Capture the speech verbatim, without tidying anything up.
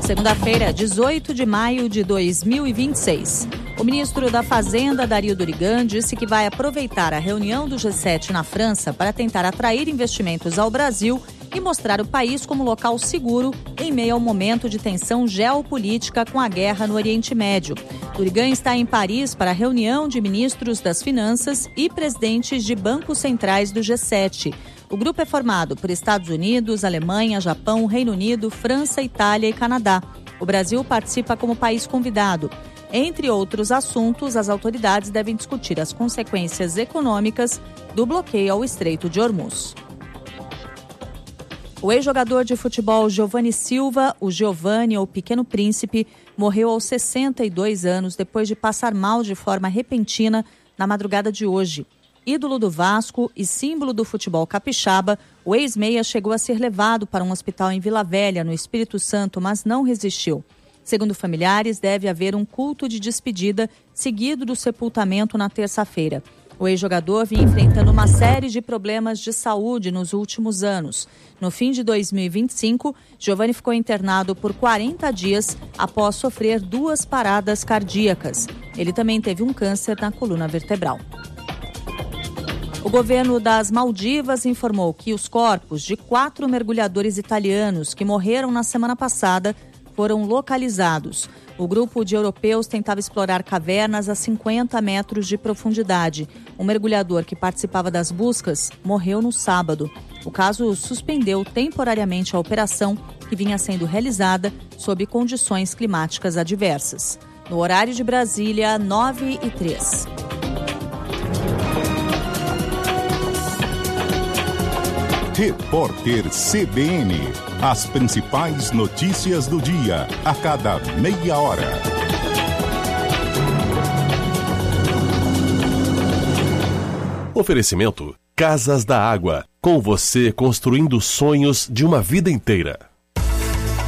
Segunda-feira, dezoito de maio de dois mil e vinte e seis. O ministro da Fazenda, Dario Durigan, disse que vai aproveitar a reunião do G sete na França para tentar atrair investimentos ao Brasil e mostrar o país como local seguro em meio ao momento de tensão geopolítica com a guerra no Oriente Médio. Durigan está em Paris para a reunião de ministros das Finanças e presidentes de bancos centrais do G sete. O grupo é formado por Estados Unidos, Alemanha, Japão, Reino Unido, França, Itália e Canadá. O Brasil participa como país convidado. Entre outros assuntos, as autoridades devem discutir as consequências econômicas do bloqueio ao Estreito de Hormuz. O ex-jogador de futebol Giovani Silva, o Giovani ou Pequeno Príncipe, morreu aos sessenta e dois anos depois de passar mal de forma repentina na madrugada de hoje. Ídolo do Vasco e símbolo do futebol capixaba, o ex-meia chegou a ser levado para um hospital em Vila Velha, no Espírito Santo, mas não resistiu. Segundo familiares, deve haver um culto de despedida seguido do sepultamento na terça-feira. O ex-jogador vinha enfrentando uma série de problemas de saúde nos últimos anos. No fim de dois mil e vinte e cinco, Giovani ficou internado por quarenta dias após sofrer duas paradas cardíacas. Ele também teve um câncer na coluna vertebral. O governo das Maldivas informou que os corpos de quatro mergulhadores italianos que morreram na semana passada foram localizados. O grupo de europeus tentava explorar cavernas a cinquenta metros de profundidade. O mergulhador que participava das buscas morreu no sábado. O caso suspendeu temporariamente a operação, que vinha sendo realizada sob condições climáticas adversas. No horário de Brasília, nove e três. Repórter C B N. As principais notícias do dia, a cada meia hora. Oferecimento Casas da Água. Com você construindo sonhos de uma vida inteira.